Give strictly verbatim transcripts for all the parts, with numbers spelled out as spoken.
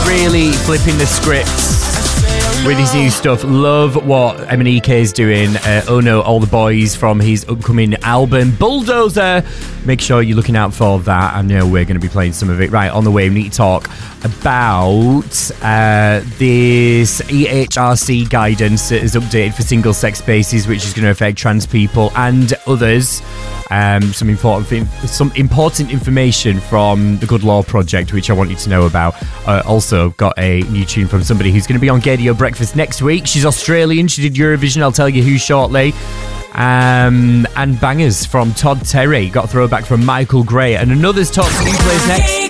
really flipping the scripts with his new stuff. Love what M and E K is doing. Uh, oh no, All the Boys from his upcoming album Bulldozer. Make sure you're looking out for that. I know we're going to be playing some of it. Right, on the way, we need to talk about uh, this E H R C guidance that is updated for single-sex spaces, which is going to affect trans people and others. Um, some important, some important information from the Good Law Project, which I want you to know about. Uh, also, got a new tune from somebody who's going to be on Gaydio Breakfast next week. She's Australian. She did Eurovision. I'll tell you who shortly. Um, and bangers from Todd Terry. Got a throwback from Michael Gray. And another's talk to me plays next.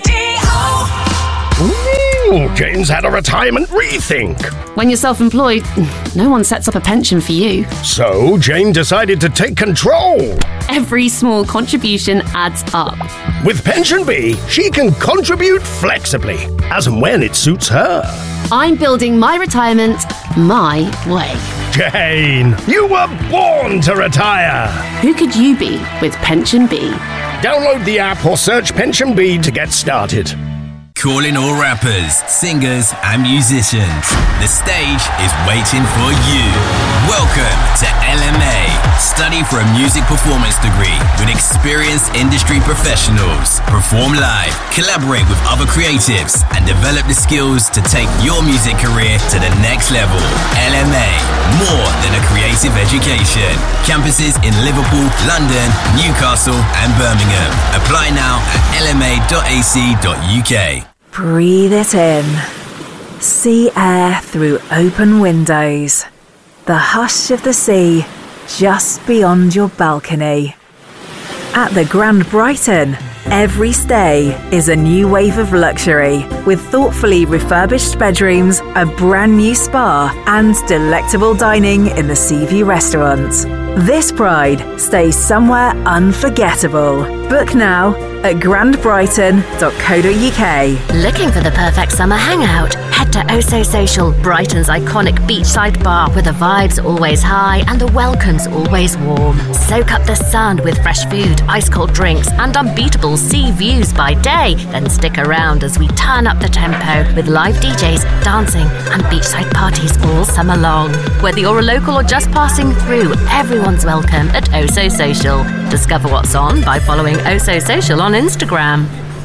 Ooh, Jane's had a retirement rethink. When you're self-employed, no one sets up a pension for you. So Jane decided to take control. Every small contribution adds up. With Pension Bee, she can contribute flexibly, as and when it suits her. I'm building my retirement my way. Jane, you were born to retire. Who could you be with Pension Bee? Download the app or search Pension Bee to get started. Calling all rappers, singers, and musicians. The stage is waiting for you. Welcome to L M A. Study for a music performance degree with experienced industry professionals. Perform live, collaborate with other creatives, and develop the skills to take your music career to the next level. L M A, more than a creative education. Campuses in Liverpool, London, Newcastle, and Birmingham. Apply now at l m a dot a c dot u k. Breathe it in. Sea air through open windows. The hush of the sea just beyond your balcony. At the Grand Brighton, every stay is a new wave of luxury with thoughtfully refurbished bedrooms, a brand new spa, and delectable dining in the Seaview restaurant. This Pride stays somewhere unforgettable. Book now at grand brighton dot co dot u k. Looking for the perfect summer hangout? Head to Oh So Social, Brighton's iconic beachside bar where the vibe's always high and the welcome's always warm. Soak up the sun with fresh food, ice-cold drinks and unbeatable sea views by day. Then stick around as we turn up the tempo with live D Js, dancing and beachside parties all summer long. Whether you're a local or just passing through, everyone's welcome at Oh So Social. Discover what's on by following Oh So Social on Instagram.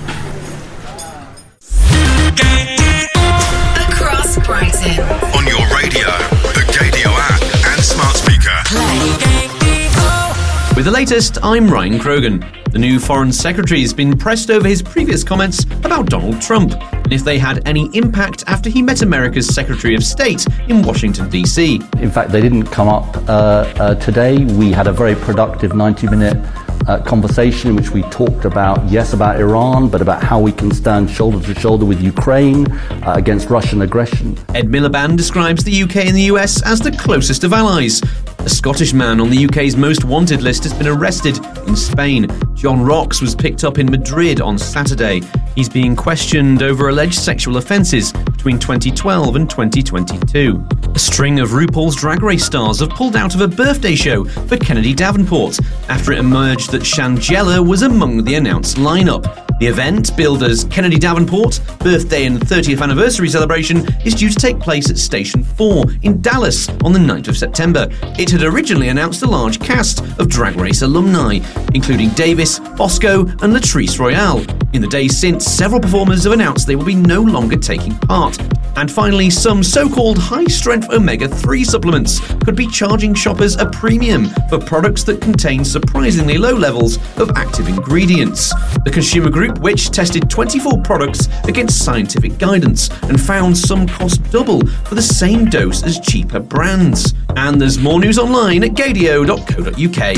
Across Brighton. On your radio, the Gaydio app and smart speaker. Play. With the latest, I'm Ryan Krogan. The new Foreign Secretary has been pressed over his previous comments about Donald Trump and if they had any impact after he met America's Secretary of State in Washington, D C. In fact, they didn't come up uh, uh, today. We had a very productive ninety-minute uh, conversation in which we talked about, yes, about Iran, but about how we can stand shoulder to shoulder with Ukraine uh, against Russian aggression. Ed Miliband describes the U K and the U S as the closest of allies. A Scottish man on the U K's most wanted list has been arrested in Spain. John Rocks was picked up in Madrid on Saturday. He's being questioned over alleged sexual offences between twenty twelve and twenty twenty-two. A string of RuPaul's Drag Race stars have pulled out of a birthday show for Kennedy Davenport after it emerged that Shangela was among the announced lineup. The event, billed as Kennedy Davenport Birthday and thirtieth Anniversary Celebration, is due to take place at Station four in Dallas on the ninth of September. It had originally announced a large cast of Drag Race alumni, including Davis, Bosco and Latrice Royale. In the days since, several performers have announced they will be no longer taking part. And finally, some so-called high-strength omega three supplements could be charging shoppers a premium for products that contain surprisingly low levels of active ingredients. The consumer group, which tested twenty-four products against scientific guidance and found some cost double for the same dose as cheaper brands. And there's more news online at gaydio dot co dot u k.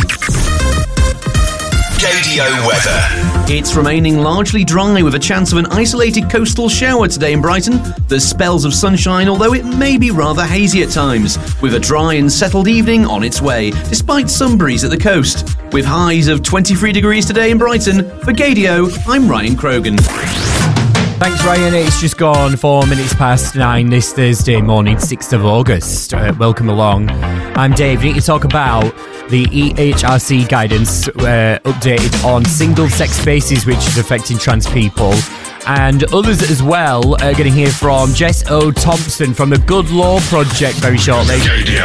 Gaydio weather. It's remaining largely dry with a chance of an isolated coastal shower today in Brighton. There's spells of sunshine, although it may be rather hazy at times, with a dry and settled evening on its way, despite some breeze at the coast. With highs of twenty-three degrees today in Brighton, for Gaydio, I'm Ryan Krogan. Thanks, Ryan. It's just gone four minutes past nine this Thursday morning, sixth of August. Uh, welcome along. I'm Dave. We need to talk about the E H R C guidance uh, updated on single-sex spaces, which is affecting trans people and others as well. Uh, going to hear from Jess O. Thompson from the Good Law Project very shortly.